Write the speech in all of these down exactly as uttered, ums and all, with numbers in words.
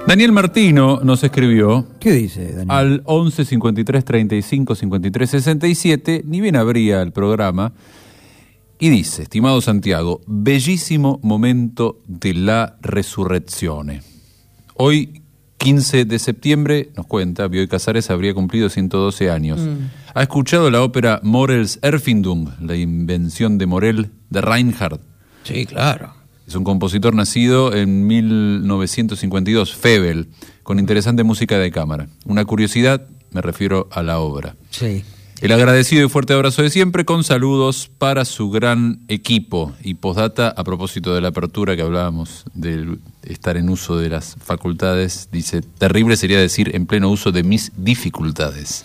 Daniel Martino nos escribió. ¿Qué dice, Daniel? Al once cincuenta y tres treinta y cinco cincuenta y tres sesenta y siete, ni bien abría el programa, y dice: estimado Santiago, bellísimo momento de la resurrección. Hoy, quince de septiembre, nos cuenta, Bioy Casares habría cumplido ciento doce años. Mm. ¿Ha escuchado la ópera Morels Erfindung, la invención de Morel, de Reinhardt? Sí, claro. Es un compositor nacido en mil novecientos cincuenta y dos, Febel, con interesante música de cámara. Una curiosidad, me refiero a la obra. Sí. El agradecido y fuerte abrazo de siempre, con saludos para su gran equipo. Y postdata, a propósito de la apertura que hablábamos, de estar en uso de las facultades, dice: terrible sería decir en pleno uso de mis dificultades.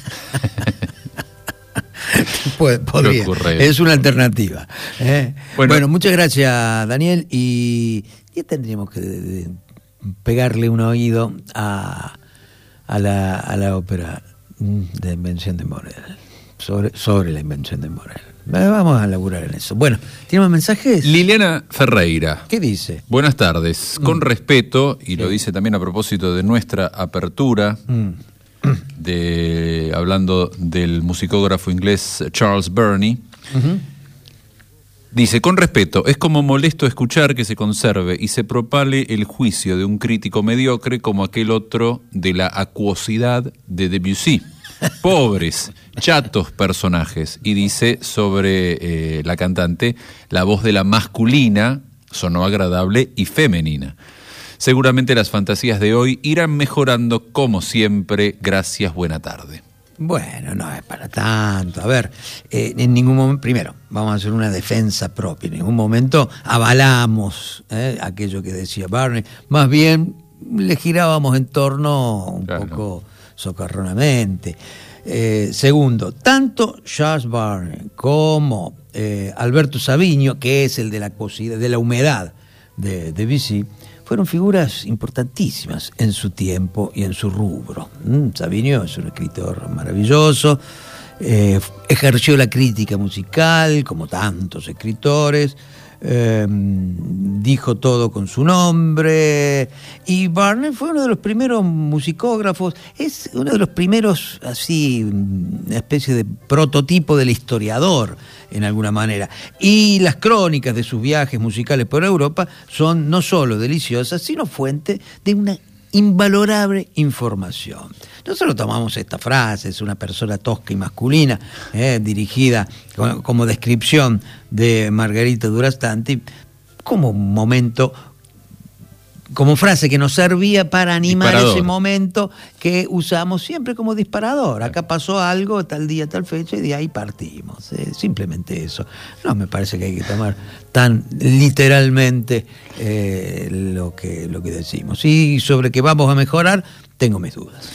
Pues, podría. Es una alternativa. ¿eh? Bueno, bueno, muchas gracias, Daniel. Y ya tendríamos que de, de pegarle un oído a, a, la, a la ópera de la invención de Morel. Sobre, sobre la invención de Morel. Vamos a laburar en eso. Bueno, ¿tenemos mensajes? Liliana Ferreira. ¿Qué dice? Buenas tardes. Con mm. respeto, y sí. lo dice también a propósito de nuestra apertura, mm. de hablando del musicógrafo inglés Charles Burney, uh-huh. dice: con respeto, es como molesto escuchar que se conserve y se propale el juicio de un crítico mediocre como aquel otro de la acuosidad de Debussy. Pobres, chatos personajes. Y dice sobre eh, la cantante: la voz de la masculina sonó agradable y femenina. Seguramente las fantasías de hoy irán mejorando como siempre. Gracias, buena tarde. Bueno, no es para tanto. A ver, eh, en ningún momento, primero, vamos a hacer una defensa propia. En ningún momento avalamos eh, aquello que decía Barney. Más bien, le girábamos en torno un claro. poco socarronamente. Eh, segundo, tanto Charles Barney como eh, Alberto Savinio, que es el de la cosidad, de la humedad de Debussy, fueron figuras importantísimas en su tiempo y en su rubro. Mm, Savinio es un escritor maravilloso, eh, ejerció la crítica musical como tantos escritores, eh, dijo todo con su nombre, y Barney fue uno de los primeros musicógrafos, es uno de los primeros, así, una especie de prototipo del historiador, en alguna manera. Y las crónicas de sus viajes musicales por Europa son no solo deliciosas, sino fuente de una invalorable información. Nosotros tomamos esta frase, es una persona tosca y masculina, eh, dirigida como, como descripción de Margarita Durastanti, como un momento, como frase que nos servía para animar disparador. Ese momento que usamos siempre como disparador. Acá pasó algo, tal día, tal fecha, y de ahí partimos. Eh, simplemente eso. No me parece que hay que tomar tan literalmente eh, lo que, lo que decimos. Y sobre que vamos a mejorar, tengo mis dudas.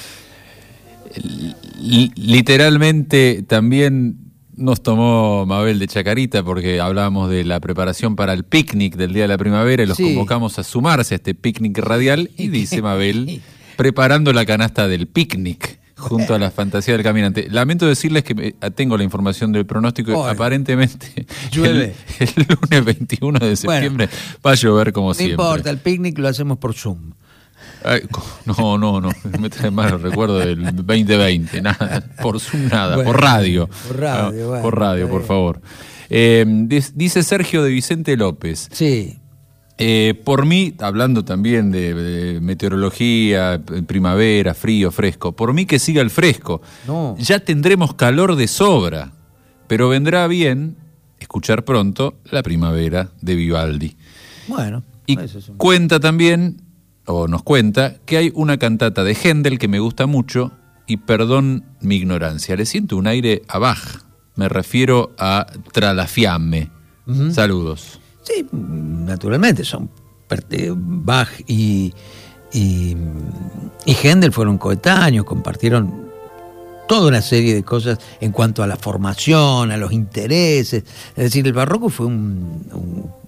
L- literalmente también nos tomó Mabel de Chacarita, porque hablábamos de la preparación para el picnic del Día de la Primavera y los sí. convocamos a sumarse a este picnic radial, y dice Mabel: preparando la canasta del picnic junto a la fantasía del caminante. Lamento decirles que tengo la información del pronóstico. Oye, aparentemente llueve. El, el lunes veintiuno de septiembre bueno, va a llover como no siempre. No importa, el picnic lo hacemos por Zoom. Ay, no, no, no, me trae mal el recuerdo del veinte veinte, nada, por Zoom nada, bueno, por radio. Por radio, no, bueno, por radio, por favor. Eh, dice Sergio de Vicente López. Sí. Eh, por mí, hablando también de, de meteorología, primavera, frío, fresco, por mí que siga el fresco. No. Ya tendremos calor de sobra, pero vendrá bien escuchar pronto la primavera de Vivaldi. Bueno. Y eso es un... cuenta también, o nos cuenta, que hay una cantata de Händel que me gusta mucho, y perdón mi ignorancia, le siento un aire a Bach. Me refiero a Tralafiamme. Uh-huh. Saludos. Sí, naturalmente, son Bach y, y, y Händel fueron coetáneos, compartieron toda una serie de cosas en cuanto a la formación, a los intereses. Es decir, el barroco fue un, un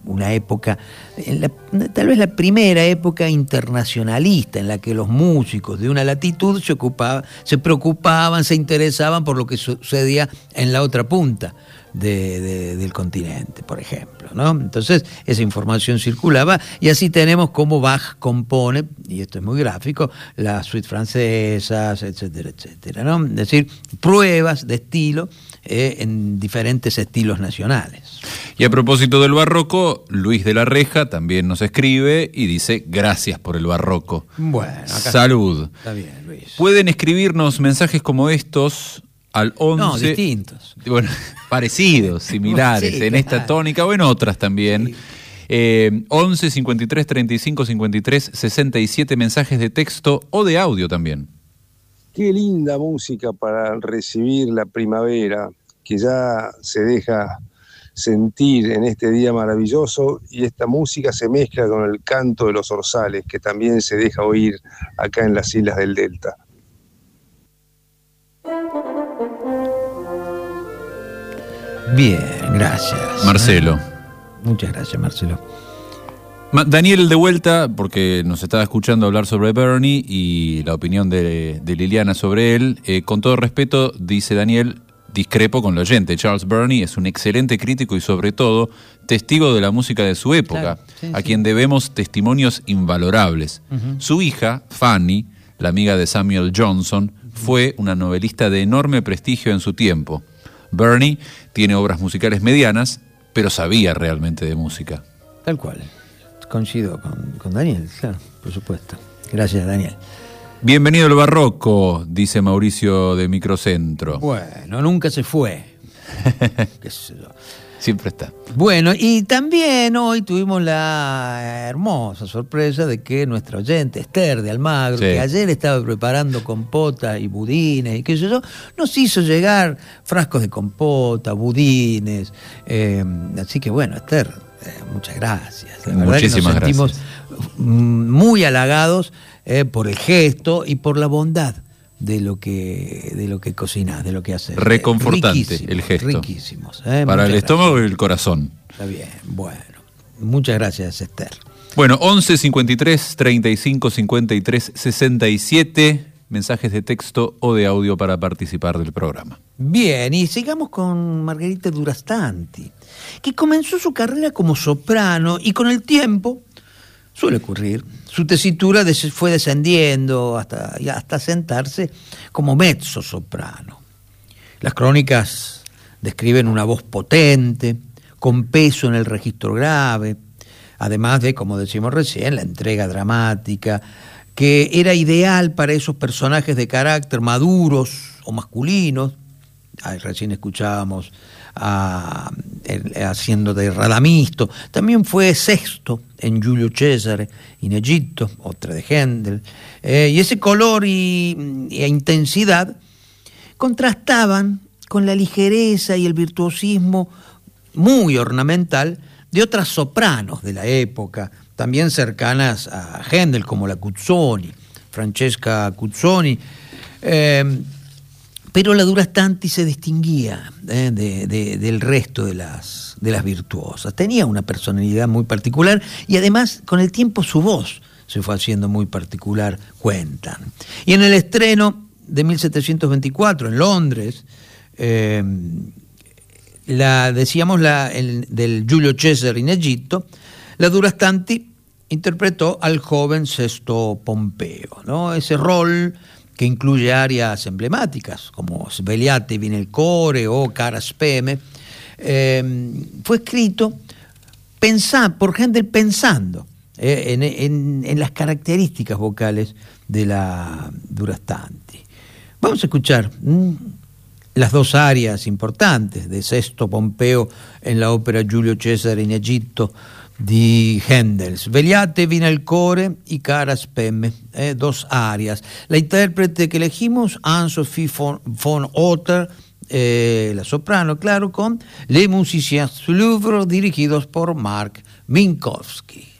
una época, en la, tal vez la primera época internacionalista en la que los músicos de una latitud se ocupaban, se preocupaban, se interesaban por lo que sucedía en la otra punta de, de, del continente, por ejemplo, ¿no? Entonces esa información circulaba y así tenemos cómo Bach compone, y esto es muy gráfico, las suites francesas, etcétera, etcétera, ¿no? Es decir, pruebas de estilo eh, en diferentes estilos nacionales. Y a propósito del barroco, Luis de la Reja también nos escribe y dice: gracias por el barroco. Bueno, acá salud. Está bien, Luis. Pueden escribirnos mensajes como estos al once. No, distintos. Bueno, parecidos, similares, Sí, en claro. esta tónica o en otras también. Sí. Eh, once cincuenta y tres treinta y cinco cincuenta y tres sesenta y siete mensajes de texto o de audio también. Qué linda música para recibir la primavera, que ya se deja sentir en este día maravilloso, y esta música se mezcla con el canto de los orzales, que también se deja oír acá en las islas del Delta. Bien, gracias. Marcelo. Muchas gracias, Marcelo. Ma- Daniel de vuelta, porque nos estaba escuchando hablar sobre Bernie y la opinión de, de Liliana sobre él. Eh, con todo respeto, dice Daniel, discrepo con el oyente. Charles Bernie es un excelente crítico y sobre todo testigo de la música de su época, Claro, sí, a sí. quien debemos testimonios invalorables. Uh-huh. Su hija, Fanny, la amiga de Samuel Johnson, fue una novelista de enorme prestigio en su tiempo. Bernie tiene obras musicales medianas, pero sabía realmente de música. Tal cual. Coincido con, con Daniel, claro, por supuesto. Gracias, Daniel. Bienvenido al barroco, dice Mauricio de Microcentro. Bueno, nunca se fue. Qué sé yo. Siempre está. Bueno, y también hoy tuvimos la hermosa sorpresa de que nuestra oyente Esther de Almagro, Sí. que ayer estaba preparando compota y budines y qué sé yo, nos hizo llegar frascos de compota, budines. Eh, así que bueno, Esther, eh, muchas gracias. La verdad Muchísimas que nos sentimos gracias. mm, muy halagados eh, por el gesto y por la bondad de lo que de lo que cocinás, de lo que haces. Reconfortante Riquísimos, el gesto. Riquísimos. eh, Para el muchas estómago gracias. y el corazón. Está bien, bueno. Muchas gracias, Esther. Bueno, once cincuenta y tres treinta y cinco cincuenta y tres sesenta y siete mensajes de texto o de audio para participar del programa. Bien, y sigamos con Margherita Durastanti, que comenzó su carrera como soprano y con el tiempo, suele ocurrir, su tesitura des- fue descendiendo hasta, y hasta sentarse como mezzo soprano. Las crónicas describen una voz potente, con peso en el registro grave, además de, como decimos recién, la entrega dramática, que era ideal para esos personajes de carácter maduros o masculinos. Ay, recién escuchábamos a, el, haciendo de Radamisto. También fue sexto en Giulio Cesare in Egitto, otra de Händel. Eh, y ese color y, y intensidad contrastaban con la ligereza y el virtuosismo muy ornamental de otras sopranos de la época, también cercanas a Händel, como la Cuzzoni, Francesca Cuzzoni. Eh, pero la Durastanti se distinguía eh, de, de, del resto de las, de las virtuosas. Tenía una personalidad muy particular y además con el tiempo su voz se fue haciendo muy particular, cuentan. Y en el estreno de mil setecientos veinticuatro en Londres, eh, la, decíamos la, el, del Giulio Cesare in Egitto, la Durastanti interpretó al joven Sesto Pompeo, ¿no? Ese rol que incluye áreas emblemáticas como Svegliatevi nel core o Cara speme, eh, fue escrito pensá, por Händel pensando eh, en, en, en las características vocales de la Durastanti. Vamos a escuchar mmm, las dos áreas importantes de Sesto Pompeo en la ópera Giulio Cesare in Egitto di Händel, Svegliatevi nel core y Cara speme, eh, dos arias. La intérprete que elegimos, Anne-Sophie von, von Otter, eh, la soprano, claro, con Les Musiciens du Louvre, dirigidos por Marc Minkowski.